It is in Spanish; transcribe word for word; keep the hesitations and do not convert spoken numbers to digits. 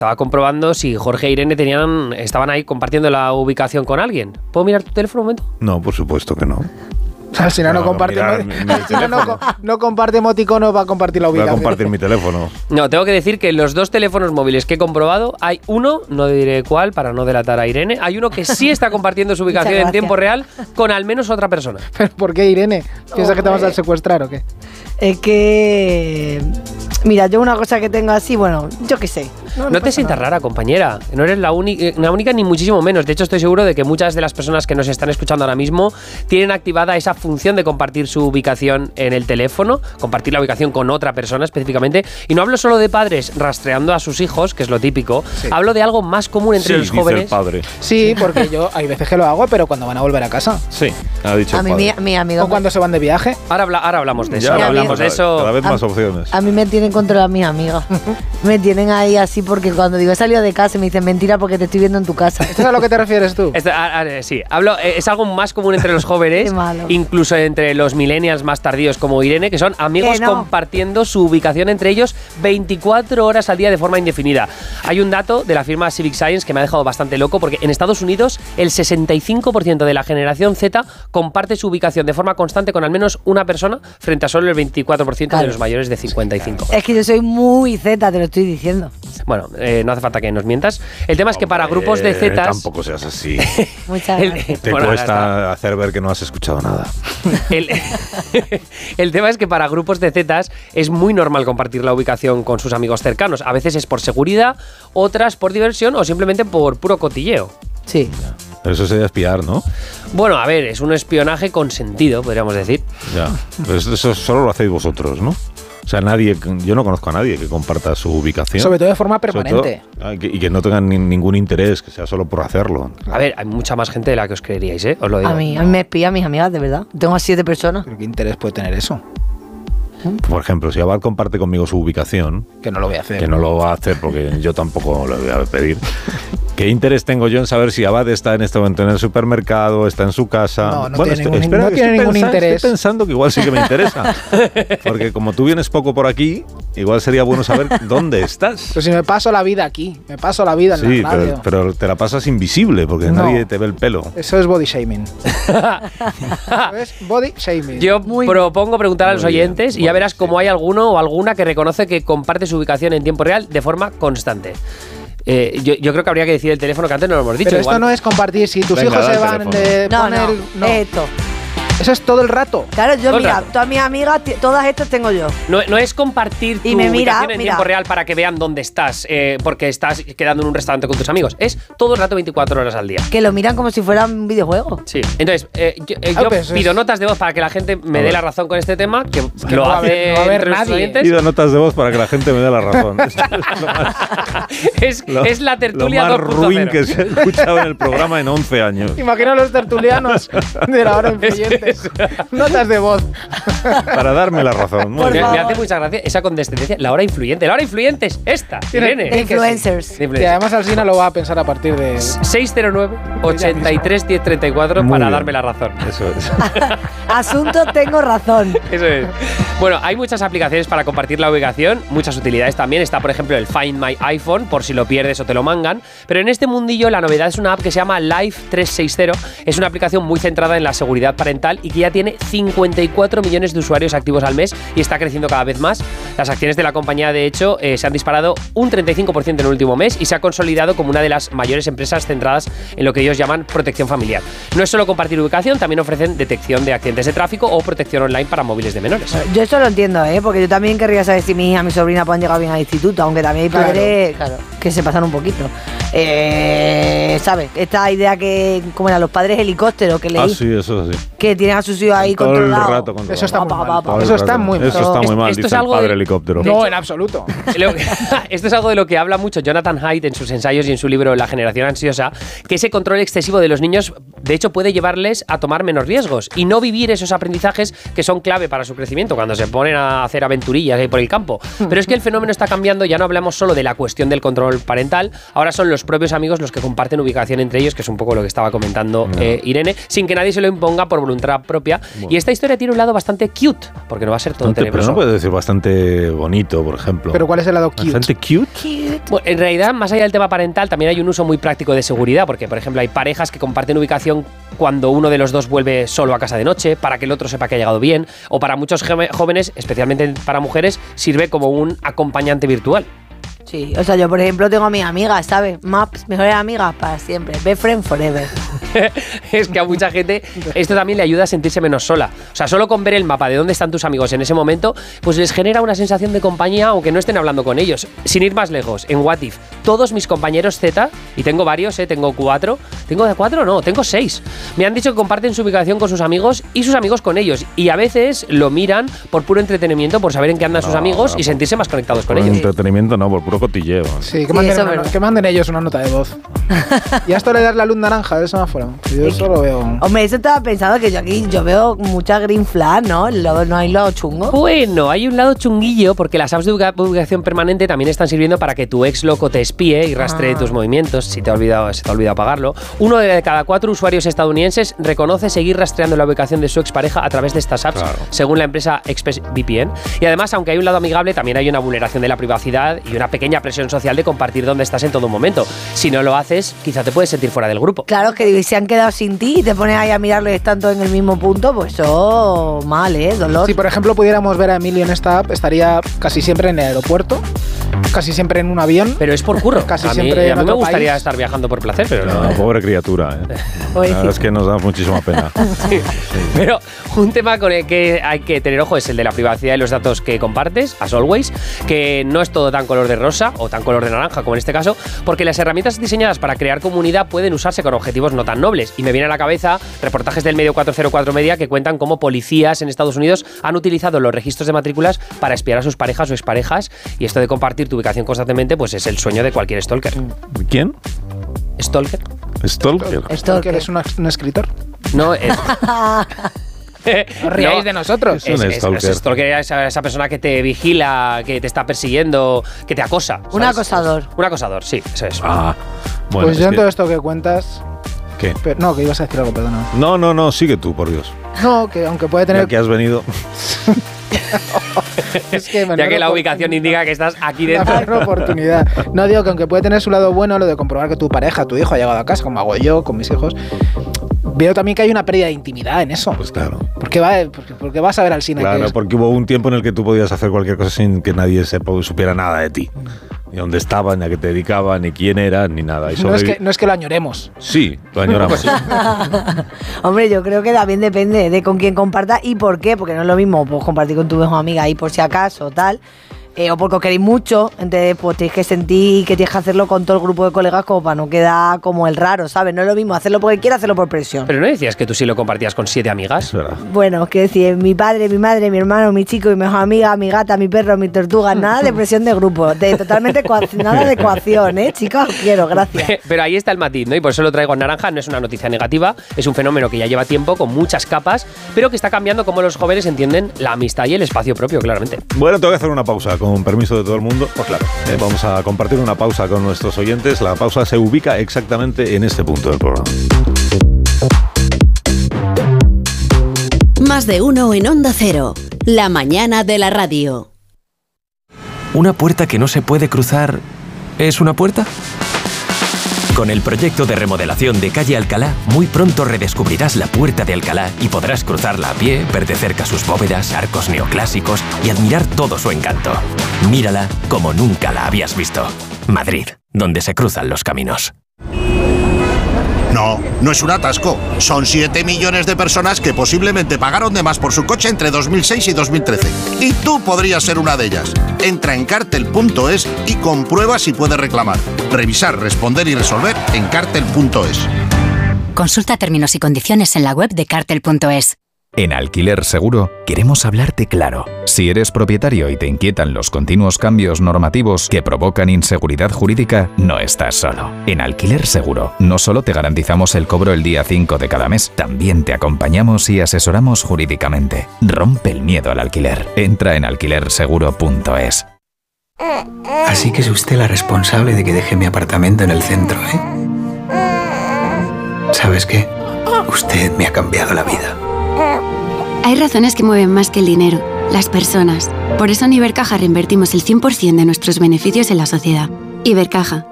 Estaba comprobando si Jorge e Irene tenían, estaban ahí compartiendo la ubicación con alguien. ¿Puedo mirar tu teléfono un momento? No, por supuesto que no. O sea, si no, no, no comparte, mirar, mi, mi no, no comparte emoticonos, va a compartir la ubicación. Va a compartir mi teléfono. No, tengo que decir que los dos teléfonos móviles que he comprobado, hay uno, no diré cuál para no delatar a Irene, hay uno que sí está compartiendo su ubicación en tiempo real con al menos otra persona. ¿Pero por qué, Irene? ¿Piensas que te vas a secuestrar o qué? Es que... Mira, yo una cosa que tengo así, bueno, yo qué sé. No, no, no te sientas rara, compañera. No eres la, la única ni muchísimo menos. De hecho, estoy seguro de que muchas de las personas que nos están escuchando ahora mismo tienen activada esa función de compartir su ubicación en el teléfono, compartir la ubicación con otra persona específicamente. Y no hablo solo de padres rastreando a sus hijos, que es lo típico. Sí. Hablo de algo más común entre sí, los jóvenes. El padre. Sí, porque yo hay veces que lo hago, pero cuando van a volver a casa. Sí, ha dicho a el mí, padre. Mi, mi amigo o cuando se van de viaje. Ahora, habla, ahora hablamos de eso. Ya Ahora hablamos de eso. Cada vez más a, opciones. A mí me tienen controlada mis amigas. Me tienen ahí así porque cuando digo he salido de casa me dicen mentira porque te estoy viendo en tu casa. ¿Esto es a lo que te refieres tú? Esto, a, a, sí, hablo, es algo más común entre los jóvenes, incluso entre los millennials más tardíos como Irene, que son amigos no. compartiendo su ubicación entre ellos veinticuatro horas al día de forma indefinida. Hay un dato de la firma Civic Science que me ha dejado bastante loco porque en Estados Unidos el sesenta y cinco por ciento de la generación Z comparte su ubicación de forma constante con al menos una persona frente a solo el veinticuatro por ciento claro. de los mayores de cincuenta y cinco. Es que yo soy muy Z, te lo estoy diciendo. Bueno, eh, no hace falta que nos mientas. El tema es que para grupos de Zetas... Tampoco seas así. Muchas gracias. Te bueno, cuesta hacer ver que no has escuchado nada. El, el tema es que para grupos de Zetas es muy normal compartir la ubicación con sus amigos cercanos. A veces es por seguridad, otras por diversión o simplemente por puro cotilleo. Sí. Eso sería espiar, ¿no? Bueno, a ver, es un espionaje consentido, podríamos decir. Ya, pues eso solo lo hacéis vosotros, ¿no? O sea, nadie, yo no conozco a nadie que comparta su ubicación. Sobre todo de forma permanente. Todo, y que no tengan ni, ningún interés, que sea solo por hacerlo. A ver, hay mucha más gente de la que os creeríais, ¿eh? Os lo digo. A mí, a mí me espían mis amigas, de verdad. Tengo a siete personas. ¿Pero qué interés puede tener eso? Por ejemplo, si Abad comparte conmigo su ubicación... Que no lo voy a hacer. Que no lo va a hacer porque yo tampoco lo voy a pedir. ¿Qué interés tengo yo en saber si Abad está en este momento en el supermercado, está en su casa? No, no bueno, tiene estoy, ningún, espera, no tiene ningún pensando, interés. Estoy pensando que igual sí que me interesa. Porque como tú vienes poco por aquí, igual sería bueno saber dónde estás. Pues si me paso la vida aquí, me paso la vida en sí, la radio. Sí, pero, pero te la pasas invisible porque no. nadie te ve el pelo. Eso es body shaming. Eso es body shaming. Yo Muy propongo preguntar a los oyentes bien, y ya verás cómo hay alguno o alguna que reconoce que comparte su ubicación en tiempo real de forma constante. Eh, yo, yo creo que habría que decir el teléfono que antes no lo hemos dicho. Pero igual. Esto no es compartir. Si tus Venga, hijos se van de no, poner... No, no, esto. Eso es todo el rato. Claro, yo todo mira, todas mis amigas, todas estas tengo yo. No, no es compartir tu y me mira, ubicación en mira. tiempo real para que vean dónde estás, eh, porque estás quedando en un restaurante con tus amigos. Es todo el rato veinticuatro horas al día. Que lo miran como si fuera un videojuego. Sí. Entonces, eh, yo, eh, ah, yo pues pido es... notas de voz para que la gente me dé la razón con este tema, que, es que lo no hace no va a haber entre nadie. oyentes. Pido notas de voz para que la gente me dé la razón. es, lo, es la tertulia lo más dos punto cero. ruin que se ha escuchado en el programa en once años. Imagino a los tertulianos de la hora influyentes. Notas de voz. Para darme la razón. Muy Me, bien. me hace mucha gracia esa condescendencia. La hora influyente. La hora influyente es esta. Irene. De influencers. Y además Alsina lo va a pensar a partir de... seis cero nueve, ochenta y tres, diez treinta y cuatro para bien. darme la razón. Eso es. Asunto tengo razón. Eso es. Bueno, hay muchas aplicaciones para compartir la ubicación, muchas utilidades también. Está, por ejemplo, el Find My iPhone, por si lo pierdes o te lo mangan. Pero en este mundillo la novedad es una app que se llama Life trescientos sesenta. Es una aplicación muy centrada en la seguridad parental y que ya tiene cincuenta y cuatro millones de usuarios activos al mes y está creciendo cada vez más. Las acciones de la compañía, de hecho, eh, se han disparado un treinta y cinco por ciento en el último mes y se ha consolidado como una de las mayores empresas centradas en lo que ellos llaman protección familiar. No es solo compartir ubicación, también ofrecen detección de accidentes de tráfico o protección online para móviles de menores. Yo eso lo entiendo, ¿eh? Porque yo también querría saber si mi hija, mi sobrina pueden llegar bien al instituto, aunque también hay padres claro. Claro, que se pasan un poquito. Eh, ¿Sabes? Esta idea que, como eran los padres helicópteros que leí. Ah, sí, eso sí. Que tienen a sus hijos ahí todo controlados. El rato controlado. Eso está muy pa, mal. pa, pa, pa. Eso está muy mal. Eso está muy mal, esto dice es algo el padre de, helicóptero. No, en absoluto. Esto es algo de lo que habla mucho Jonathan Haidt en sus ensayos y en su libro La generación ansiosa, que ese control excesivo de los niños, de hecho, puede llevarles a tomar menos riesgos y no vivir esos aprendizajes que son clave para su crecimiento cuando se ponen a hacer aventurillas ahí por el campo. Pero es que el fenómeno está cambiando, ya no hablamos solo de la cuestión del control parental, ahora son los los propios amigos los que comparten ubicación entre ellos, que es un poco lo que estaba comentando No. eh, Irene, sin que nadie se lo imponga por voluntad propia. Bueno. Y esta historia tiene un lado bastante cute, porque no va a ser todo Bastante- pero tenebroso. no puedes decir bastante bonito, por ejemplo. Pero ¿cuál es el lado cute? Bastante cute. Bueno, en realidad, más allá del tema parental, también hay un uso muy práctico de seguridad, porque, por ejemplo, hay parejas que comparten ubicación cuando uno de los dos vuelve solo a casa de noche, para que el otro sepa que ha llegado bien, o para muchos jove- jóvenes, especialmente para mujeres, sirve como un acompañante virtual. Sí, o sea, yo por ejemplo tengo a mis amigas, ¿sabes? Maps, mejores amigas para siempre. Best friend forever. Es que a mucha gente esto también le ayuda a sentirse menos sola. O sea, solo con ver el mapa de dónde están tus amigos en ese momento, pues les genera una sensación de compañía, aunque no estén hablando con ellos. Sin ir más lejos, en What If, todos mis compañeros Z, y tengo varios, ¿eh? Tengo cuatro. ¿Tengo de cuatro? No, tengo seis. Me han dicho que comparten su ubicación con sus amigos y sus amigos con ellos. Y a veces lo miran por puro entretenimiento, por saber en qué andan sus No, amigos y por- sentirse más conectados con Por ellos. entretenimiento no, por puro cotilleo. Sí, que Sí, manden, eso es una- verdad. que manden ellos una nota de voz. Y a esto le das la luz naranja del semáforo. Yo eso lo veo. Hombre, eso estaba pensando que yo aquí yo veo mucha green flag, ¿no? Lo- no hay lado chungo. Bueno, hay un lado chunguillo porque las apps de ubica- ubicación permanente también están sirviendo para que tu ex loco te espíe y rastree Ah. tus movimientos si te ha olvidado, se te ha olvidado apagarlo. Uno de cada cuatro usuarios estadounidenses reconoce seguir rastreando la ubicación de su expareja a través de estas apps, Claro. según la empresa ExpressVPN. Y además, aunque hay un lado amigable, también hay una vulneración de la privacidad y una pequeña presión social de compartir dónde estás en todo momento. Si no lo haces, quizá te puedes sentir fuera del grupo. Claro, que se han quedado sin ti y te pones ahí a mirarlo y están todos en el mismo punto, pues eso mal, ¿eh? Dolor. Si por ejemplo pudiéramos ver a Emilio en esta app, estaría casi siempre en el aeropuerto, casi siempre en un avión. Pero es por curro. Casi a mí, siempre a en mí me otro gustaría país. estar viajando por placer, pero no. No, pobre criatura, ¿eh? La verdad es que nos da muchísima pena. Sí. Pero un tema con el que hay que tener ojo es el de la privacidad y los datos que compartes, as always, que no es todo tan color de rosa o tan color de naranja como en este caso, porque las herramientas diseñadas para crear comunidad pueden usarse con objetivos no tan nobles. Y me viene a la cabeza reportajes del medio cuatrocientos cuatro Media que cuentan cómo policías en Estados Unidos han utilizado los registros de matrículas para espiar a sus parejas o exparejas, y esto de compartir tu ubicación constantemente pues es el sueño de cualquier stalker. ¿Quién? ¿Stalker? Stalker. Esto que eres un, un escritor. No, es... No os riáis de nosotros. Es un Es, es, stalker. es stalker, esa, esa persona que te vigila, que te está persiguiendo, que te acosa. ¿sabes? Un acosador. Un acosador, sí, eso es. Ah, bueno. Pues es yo en que- todo esto que cuentas. ¿Qué? pero- no, que ibas a decir algo, perdona. No, no, no, sigue tú, por Dios. No, que aunque puede Ya tener. que has venido. es que Ya que la ubicación indica que estás aquí dentro. Una oportunidad. No digo que aunque puede tener su lado bueno, lo de comprobar que tu pareja, tu hijo ha llegado a casa, como hago yo con mis hijos, veo también que hay una pérdida de intimidad en eso. Pues claro. ¿Por qué, va, porque, porque vas a ver al cine? que Claro, es- porque hubo un tiempo en el que tú podías hacer cualquier cosa sin que nadie sepa, supiera nada de ti. Ni dónde estabas, ni a qué te dedicabas, ni quién eras, ni nada. Y no, es sobrevi- que, no es que lo añoremos. Sí, lo añoramos. Hombre, yo creo que también depende de con quién compartas y por qué, porque no es lo mismo pues, compartir con tu mejor amiga ahí por si acaso, tal, eh, o porque os queréis mucho, entonces pues tienes que sentir que tienes que hacerlo con todo el grupo de colegas como para no quedar como el raro, ¿sabes? No es lo mismo hacerlo porque quieras, hacerlo por presión. Pero no decías que tú sí lo compartías con siete amigas. Es verdad. Bueno, quiero decir, mi padre, mi madre, mi hermano, mi chico, mi mejor amiga, mi gata, mi perro, mi tortuga, nada de presión de grupo, de totalmente coacción, nada de coacción, ¿eh? Chicas, os quiero, gracias. Pero ahí está el matiz, ¿no? Y por eso lo traigo en naranja. No es una noticia negativa, es un fenómeno que ya lleva tiempo, con muchas capas, pero que está cambiando cómo los jóvenes entienden la amistad y el espacio propio, claramente. Bueno, tengo que hacer una pausa, con permiso de todo el mundo. Pues claro. Eh, vamos a compartir una pausa con nuestros oyentes. La pausa se ubica exactamente en este punto del programa. Más de uno en Onda Cero. La mañana de la radio. ¿Una puerta que no se puede cruzar es una puerta? Con el proyecto de remodelación de Calle Alcalá, muy pronto redescubrirás la Puerta de Alcalá y podrás cruzarla a pie, ver de cerca sus bóvedas, arcos neoclásicos y admirar todo su encanto. Mírala como nunca la habías visto. Madrid, donde se cruzan los caminos. No, no es un atasco. Son siete millones de personas que posiblemente pagaron de más por su coche entre dos mil seis y dos mil trece. Y tú podrías ser una de ellas. Entra en cartel punto es y comprueba si puedes reclamar. Revisar, responder y resolver en cartel punto es. Consulta términos y condiciones en la web de cartel punto es. En Alquiler Seguro queremos hablarte claro. Si eres propietario y te inquietan los continuos cambios normativos que provocan inseguridad jurídica, no estás solo. En Alquiler Seguro no solo te garantizamos el cobro el día cinco de cada mes, también te acompañamos y asesoramos jurídicamente. Rompe el miedo al alquiler. Entra en alquiler seguro punto es. Así que es usted la responsable de que deje mi apartamento en el centro, ¿eh? ¿Sabes qué? Usted me ha cambiado la vida. Hay razones que mueven más que el dinero, las personas. Por eso en Ibercaja reinvertimos el cien por ciento de nuestros beneficios en la sociedad. Ibercaja,